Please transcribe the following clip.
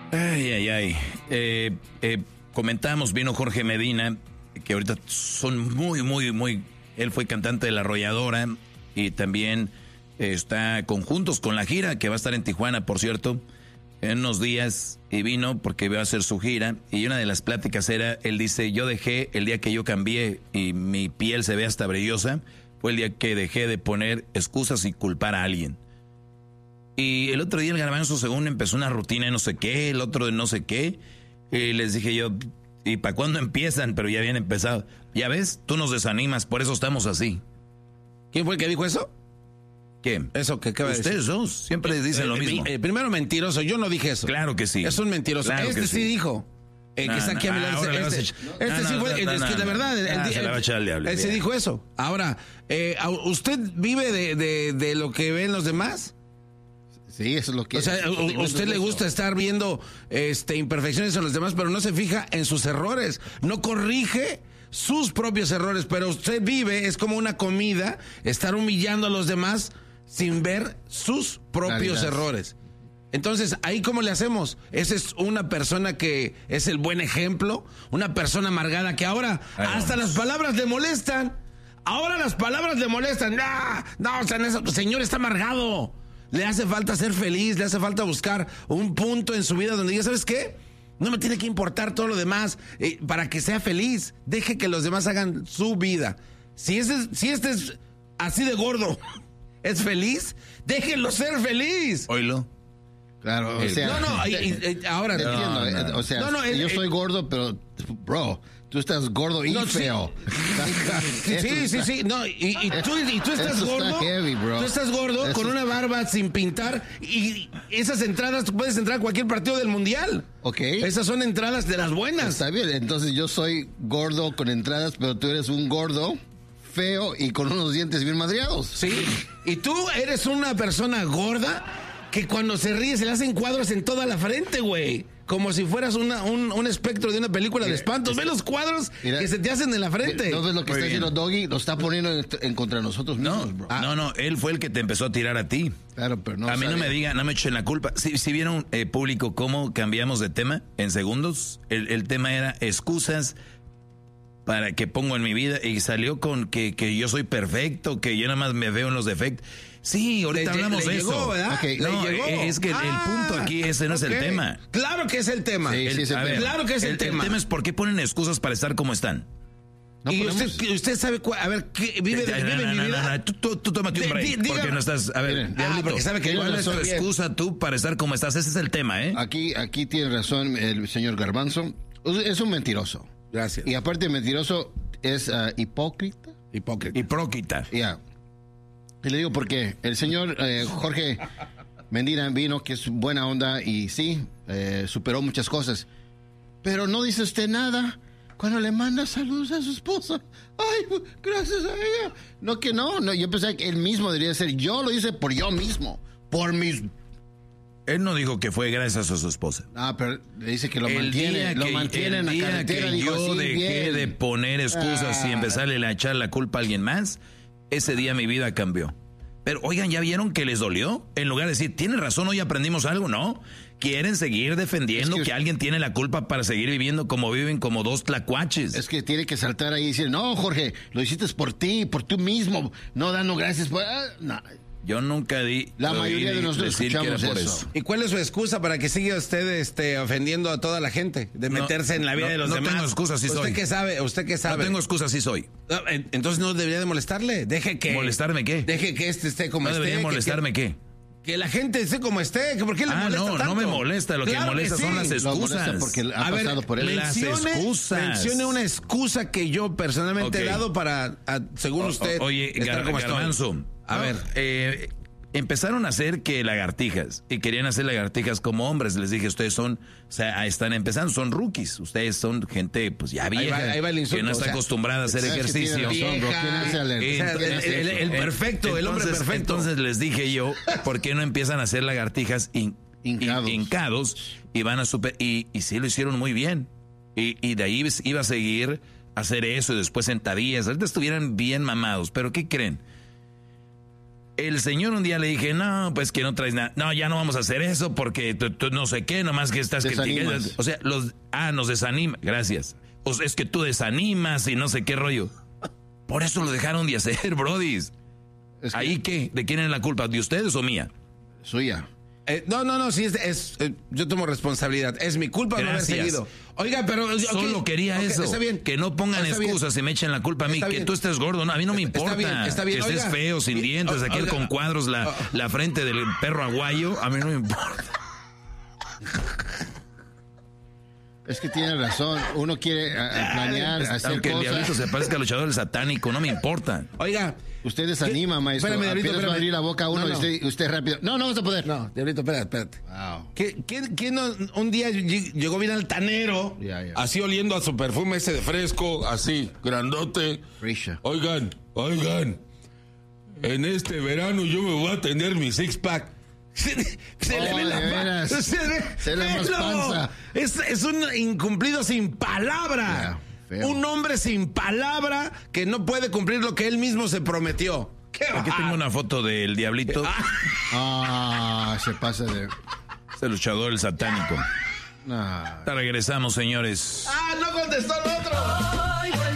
Ay. Comentamos, vino Jorge Medina, que ahorita son muy... Él fue cantante de La Arrolladora y también está conjuntos con la gira, que va a estar en Tijuana, por cierto, en unos días, y vino porque va a hacer su gira. Y una de las pláticas era, él dice, yo dejé, el día que yo cambié y mi piel se ve hasta brillosa, fue el día que dejé de poner excusas y culpar a alguien. Y el otro día el Garbanzo, según empezó una rutina de no sé qué, el otro de no sé qué, y les dije yo, ¿y para cuándo empiezan? Pero ya habían empezado. Ya ves, tú nos desanimas, por eso estamos así. ¿Quién fue el que dijo eso? ¿Qué? ¿Eso qué va a decir? Ustedes dos siempre dicen lo mismo. Primero mentiroso, yo no dije eso. Claro que sí. Es un mentiroso. Claro este sí dijo. Que está aquí a mi lado. Este sí fue. Es que la verdad. Se la va a echar al diablo. Él sí dijo eso. Ahora, ¿usted vive de lo que ven los demás? Sí, eso es lo que... O sea, a usted le gusta estar viendo imperfecciones en los demás, pero no se fija en sus errores. No corrige sus propios errores, pero usted vive, es como una comida, estar humillando a los demás sin ver sus propios errores. Entonces, ¿ahí cómo le hacemos? Esa es una persona que es el buen ejemplo, una persona amargada que ahora hasta las palabras le molestan. Ahora las palabras le molestan. No, o sea, ese señor está amargado. Le hace falta ser feliz, le hace falta buscar un punto en su vida donde diga, ¿sabes qué? No me tiene que importar todo lo demás para que sea feliz. Deje que los demás hagan su vida. Si este es así de gordo, es feliz, déjenlo ser feliz. Oílo. Claro, o sea... Ahora... Entiendo, o sea, yo soy gordo, pero, bro... Tú estás gordo y feo. Sí. No, y tú estás gordo. Heavy, bro. Tú estás gordo con una barba sin pintar. Y esas entradas, tú puedes entrar a cualquier partido del mundial. Ok. Esas son entradas de las buenas. Está bien, entonces yo soy gordo con entradas, pero tú eres un gordo feo y con unos dientes bien madreados. Sí. Y tú eres una persona gorda que cuando se ríe se le hacen cuadros en toda la frente, güey. Como si fueras un espectro de una película de espantos. Ve los cuadros que se te hacen en la frente. ¿No ves lo que está haciendo Doggy? Lo está poniendo en contra de nosotros mismos, bro. No, él fue el que te empezó a tirar a ti. Claro, pero no. A mí no me digan, no me echen la culpa. Si vieron, público, cómo cambiamos de tema en segundos. El tema era excusas para que pongo en mi vida y salió con que yo soy perfecto, que yo nada más me veo en los defectos. Sí, ahorita hablamos de eso. Okay. No, es que el punto aquí ese no es el tema. Claro que es el tema. Sí, es el tema. Claro que es el tema. El tema es por qué ponen excusas para estar como están. No y usted sabe a ver, ¿qué vive mi vida? Tú tómate un break, porque no estás, a ver, porque sabe que ¿cuál es tu excusa tú para estar como estás? Ese es el tema, ¿eh? Aquí tiene razón el señor Garbanzo. Es un mentiroso. Gracias. Y aparte de mentiroso, es hipócrita. Hipócrita. Ya. Y le digo por qué. El señor Jorge Medina vino, que es buena onda y sí, superó muchas cosas. Pero no dice usted nada cuando le manda saludos a su esposa. Ay, gracias a ella. No, que no. Yo pensé que él mismo debería ser. Yo lo hice por yo mismo. Por mis... Él no dijo que fue gracias a su esposa. Ah, pero le dice que lo mantiene. Lo mantiene en la carretera. Que yo dejé bien. de poner excusas y empezarle a echar la culpa a alguien más, ese día mi vida cambió. Pero oigan, ¿ya vieron que les dolió? En lugar de decir, tiene razón, hoy aprendimos algo, ¿no? Quieren seguir defendiendo que alguien tiene la culpa para seguir viviendo como viven, como dos tlacuaches. Es que tiene que saltar ahí y decir, no, Jorge, lo hiciste por ti, por tú mismo, no dando gracias por... No. Yo nunca La mayoría de nosotros escuchamos eso. ¿Y cuál es su excusa para que siga usted ofendiendo a toda la gente? De meterse en la vida de los demás. No tengo excusa, sí soy. ¿Usted qué sabe? No tengo excusa, sí soy. Entonces no debería de molestarle. Deje que... ¿Molestarme qué? Deje que esté como esté. ¿No debería molestarme qué? Que la gente esté como esté. ¿Por qué le molesta tanto? No me molesta. Lo que molesta son las excusas. Porque ha pasado por él. Las excusas. Mencione una excusa que yo personalmente he dado para, según usted... Oye, Garbanzo, a ver... empezaron a hacer que lagartijas y querían hacer lagartijas como hombres. Les dije, ustedes están empezando, son rookies. Ustedes son gente, pues ya vieja, ahí va el insulto, que no está acostumbrada a hacer ejercicio. El perfecto, el hombre perfecto. Entonces les dije yo, ¿por qué no empiezan a hacer lagartijas hincados y van a y sí lo hicieron muy bien. Y de ahí iba a seguir a hacer eso y después sentadillas. Ahorita estuvieran bien mamados, pero ¿qué creen? El señor un día le dije, no, pues que no traes nada. No, ya no vamos a hacer eso porque tú no sé qué, nomás que estás criticando. O sea, nos desanima. Gracias. O sea, es que tú desanimas y no sé qué rollo. Por eso lo dejaron de hacer, brodis. ¿Ahí qué? ¿De quién es la culpa? ¿De ustedes o mía? Suya. No, sí, yo tomo responsabilidad. Es mi culpa no haber seguido. Oiga, pero... Solo quería eso. Está bien. Que no pongan excusas y me echen la culpa a mí. Que tú estés gordo. No, a mí no me importa. Está bien. Que estés feo, sin dientes, aquel con cuadros, la frente del perro aguayo. A mí no me importa. Es que tiene razón. Uno quiere planear, hacer aunque cosas. El diablito se parezca al luchador satánico, no me importa. Oiga... Usted desanima, maestro. Espérame, Diablito, Apenas va a abrir la boca a uno y usted rápido. No vas a poder. No, Diablito, espérate. Wow. ¿Quién un día llegó bien altanero? Así oliendo a su perfume ese de fresco, así, grandote. Risha. Oigan. En este verano yo me voy a tener mi six-pack. Se le ve la veras. Se le ve más panza. Es un incumplido sin palabra. Feo. Un hombre sin palabra que no puede cumplir lo que él mismo se prometió. Aquí tengo una foto del diablito. Se pasa de... Es el luchador, el satánico. Nah. Regresamos, señores. No contestó el otro.